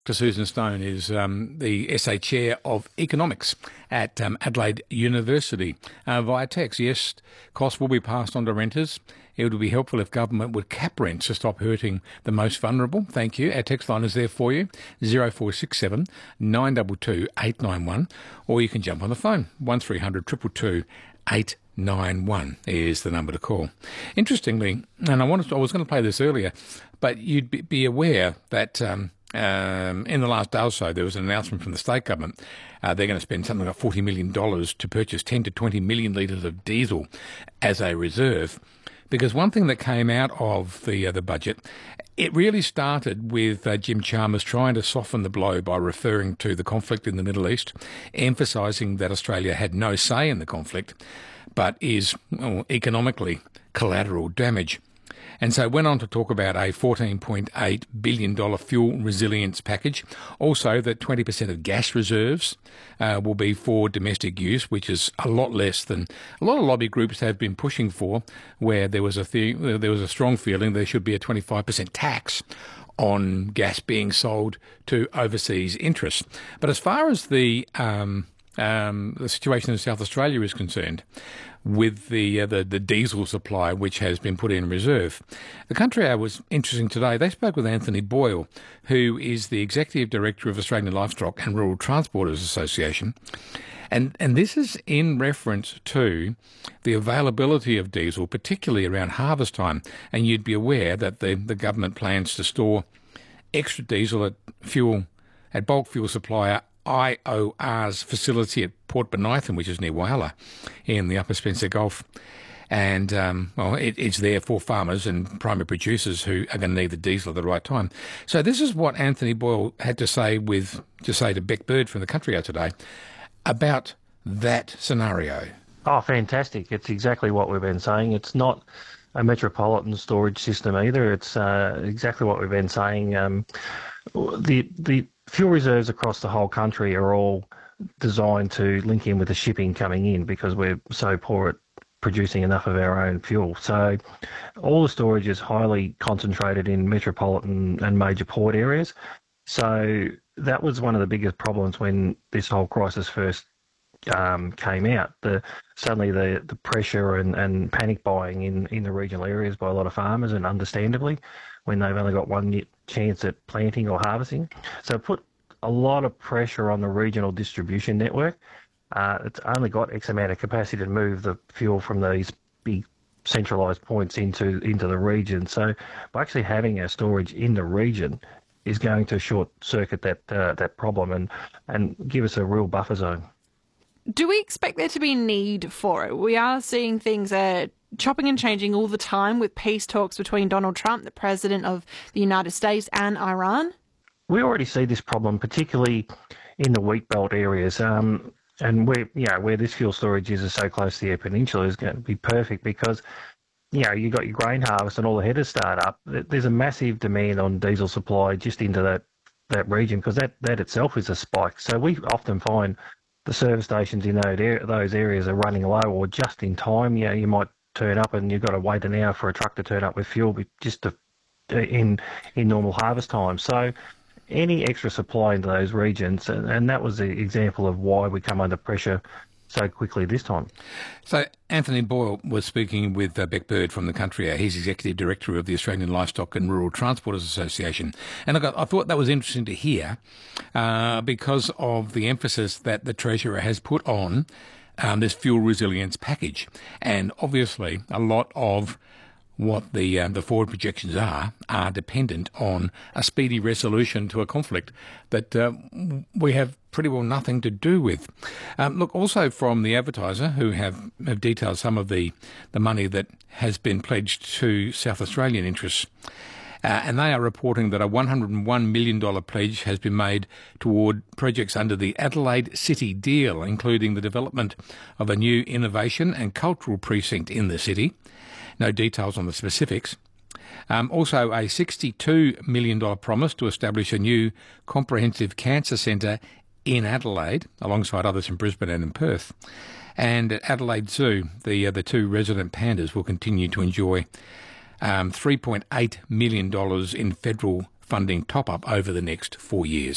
Susan Stone is the SA Chair of Economics at Adelaide University. Via text, yes, costs will be passed on to renters. It would be helpful if government would cap rents to stop hurting the most vulnerable. Thank you. Our text line is there for you, 0467 922 891, or you can jump on the phone, 1300 222 891 is the number to call. Interestingly, and I was going to play this earlier, but you'd be aware that in the last day or so, there was an announcement from the state government. They're going to spend something like $40 million to purchase 10 to 20 million litres of diesel as a reserve. Because one thing that came out of the budget, it really started with Jim Chalmers trying to soften the blow by referring to the conflict in the Middle East, emphasising that Australia had no say in the conflict, but is economically collateral damage. And so went on to talk about a $14.8 billion fuel resilience package. Also that 20% of gas reserves will be for domestic use, which is a lot less than a lot of lobby groups have been pushing for, where there was a strong feeling there should be a 25% tax on gas being sold to overseas interests. But as far as the situation in South Australia is concerned, with the diesel supply which has been put in reserve, the Country Hour was interesting today. They spoke with Anthony Boyle, who is the Executive Director of Australian Livestock and Rural Transporters Association. And this is in reference to the availability of diesel, particularly around harvest time. And you'd be aware that the government plans to store extra diesel at bulk fuel supplier IOR's facility at Port Bonython, which is near Whyalla in the Upper Spencer Gulf. And, it's there for farmers and primary producers who are going to need the diesel at the right time. So this is what Anthony Boyle had to say to Beck Bird from the Country Hour today about that scenario. Oh, fantastic. It's exactly what we've been saying. It's not a metropolitan storage system either. It's exactly what we've been saying. The fuel reserves across the whole country are all designed to link in with the shipping coming in because we're so poor at producing enough of our own fuel. So all the storage is highly concentrated in metropolitan and major port areas. So that was one of the biggest problems when this whole crisis first came out. Suddenly the pressure and panic buying in the regional areas by a lot of farmers, and understandably, when they've only got one chance at planting or harvesting. So it put a lot of pressure on the regional distribution network. It's only got X amount of capacity to move the fuel from these big centralised points into the region. So by actually having our storage in the region is going to short circuit that problem and give us a real buffer zone. Do we expect there to be need for it? We are seeing things chopping and changing all the time with peace talks between Donald Trump, the president of the United States, and Iran. We already see this problem, particularly in the wheat belt areas, and where this fuel storage is so close to the Eyre Peninsula is going to be perfect because you got your grain harvest and all the headers start up. There's a massive demand on diesel supply just into that region because that itself is a spike. So we often find the service stations in those areas are running low or just in time. You might turn up and you've got to wait an hour for a truck to turn up with fuel just in normal harvest time. So any extra supply into those regions, and that was the example of why we come under pressure so quickly this time. So Anthony Boyle was speaking with Beck Bird from the Country Hour. He's Executive Director of the Australian Livestock and Rural Transporters Association. And I thought that was interesting to hear because of the emphasis that the Treasurer has put on this fuel resilience package. And obviously a lot of what the forward projections are dependent on a speedy resolution to a conflict that we have pretty well nothing to do with. Look, also from the Advertiser, who have detailed some of the money that has been pledged to South Australian interests, and they are reporting that a $101 million pledge has been made toward projects under the Adelaide City Deal, including the development of a new innovation and cultural precinct in the city. No details on the specifics. Also, a $62 million promise to establish a new comprehensive cancer centre in Adelaide, alongside others in Brisbane and in Perth. And at Adelaide Zoo, the two resident pandas will continue to enjoy $3.8 million in federal funding top-up over the next 4 years.